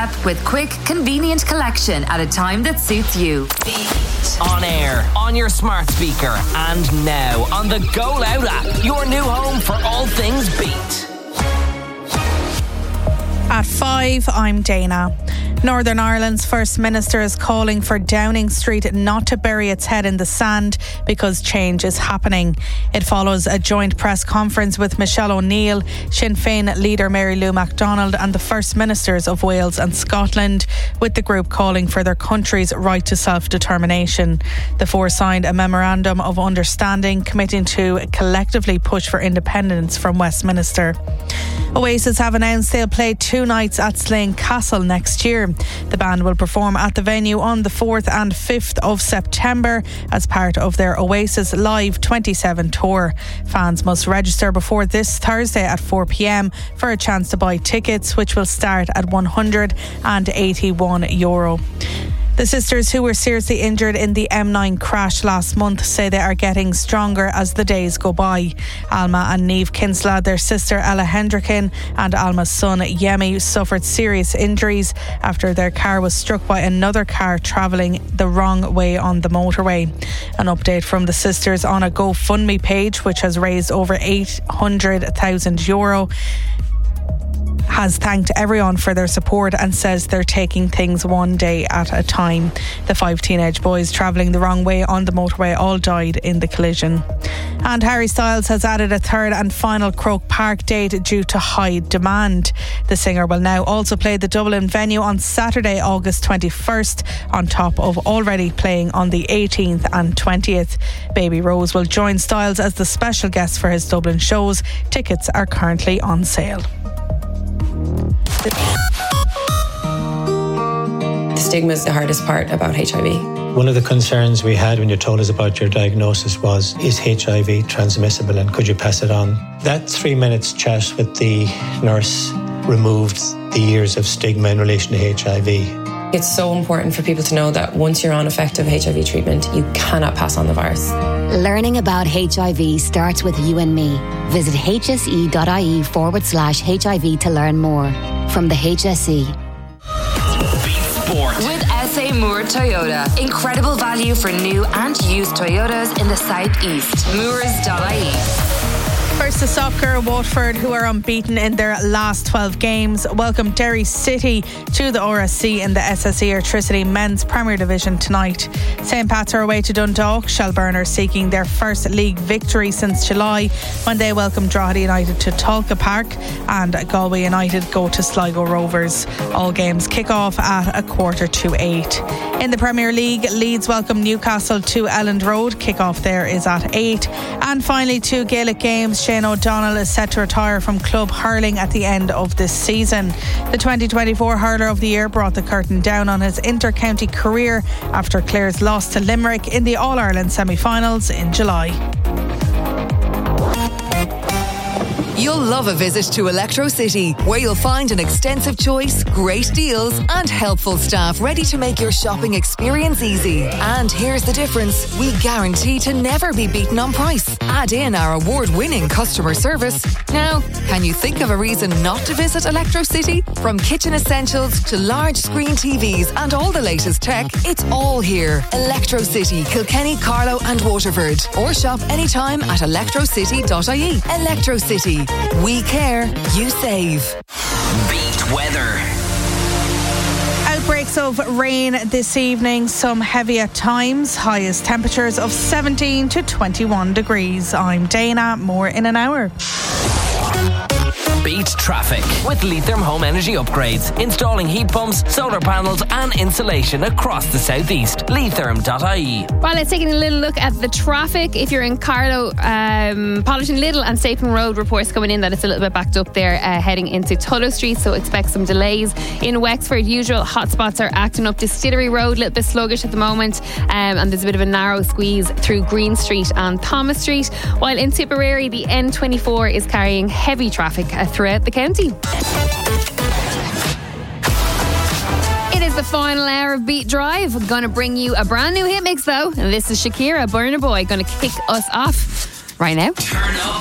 step with quick, convenient collection at a time that suits you. Beat. On air, on your smart speaker, and now on the Go Loud app. Your new home for all things Beat. At 5, I'm Dana. Northern Ireland's First Minister is calling for Downing Street not to bury its head in the sand because change is happening. It follows a joint press conference with Michelle O'Neill, Sinn Féin leader Mary Lou MacDonald and the First Ministers of Wales and Scotland, with the group calling for their country's right to self-determination. The four signed a memorandum of understanding committing to collectively push for independence from Westminster. Oasis have announced they'll play 2 nights at Slane Castle next year. The band will perform at the venue on the 4th and 5th of September as part of their Oasis Live 27 tour. Fans must register before this Thursday at 4 p.m. for a chance to buy tickets, which will start at €181. The sisters who were seriously injured in the M9 crash last month say they are getting stronger as the days go by. Alma and Niamh Kinsella, their sister Ella Hendricken and Alma's son Yemi suffered serious injuries after their car was struck by another car travelling the wrong way on the motorway. An update from the sisters on a GoFundMe page, which has raised over €800,000, has thanked everyone for their support and says they're taking things one day at a time. The 5 teenage boys travelling the wrong way on the motorway all died in the collision. And Harry Styles has added a third and final Croke Park date due to high demand. The singer will now also play the Dublin venue on Saturday, August 21st, on top of already playing on the 18th and 20th. Baby Rose will join Styles as the special guest for his Dublin shows. Tickets are currently on sale. The stigma is the hardest part about HIV. One of the concerns we had when you told us about your diagnosis was, is HIV transmissible and could you pass it on? That 3 minutes chat with the nurse removed the years of stigma in relation to HIV. It's so important for people to know that once you're on effective HIV treatment, you cannot pass on the virus. Learning about HIV starts with you and me. Visit hse.ie/HIV to learn more. From the HSE. Sport. With SA Moore Toyota. Incredible value for new and used Toyotas in the southeast. Moores.ie. First to soccer, Watford, who are unbeaten in their last 12 games, welcome Derry City to the RSC in the SSE Airtricity Men's Premier Division tonight. St Pat's are away to Dundalk. Shelburne are seeking their first league victory since July when they welcome Drogheda United to Tolka Park, and Galway United go to Sligo Rovers. All games kick off at 7:45. In the Premier League, Leeds welcome Newcastle to Elland Road. Kick-off there is at 8. And finally, 2 Gaelic games. Shane O'Donnell is set to retire from club hurling at the end of this season. The 2024 Hurler of the Year brought the curtain down on his inter-county career after Clare's loss to Limerick in the All-Ireland semi-finals in July. You'll love a visit to Electro City, where you'll find an extensive choice, great deals and helpful staff ready to make your shopping experience easy. And here's the difference. We guarantee to never be beaten on price. Add in our award-winning customer service. Now, can you think of a reason not to visit Electro City? From kitchen essentials to large screen TVs and all the latest tech, it's all here. Electro City, Kilkenny, Carlow and Waterford. Or shop anytime at electrocity.ie. Electro City. We care, you save. Beat weather. Outbreaks of rain this evening, some heavy at times. Highest temperatures of 17 to 21 degrees. I'm Dana, more in an hour. Beat traffic with Leitrim Home Energy Upgrades. Installing heat pumps, solar panels and insulation across the southeast. Leitrim.ie. Well, let's take a little look at the traffic. If you're in Carlow, Politan Little and Sapling Road, reports coming in that it's a little bit backed up there heading into Tullow Street, so expect some delays. In Wexford, usual hotspots are acting up. Distillery Road, a little bit sluggish at the moment, and there's a bit of a narrow squeeze through Green Street and Thomas Street. While in Tipperary, the N24 is carrying heavy traffic throughout the county. It is the final hour of Beat Drive. I'm going to bring you a brand new hit mix though. And this is Shakira, Burna Boy, going to kick us off right now. Turn up.